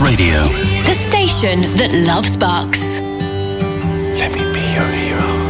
Radio. The station that loves Bucks. Let me be your hero.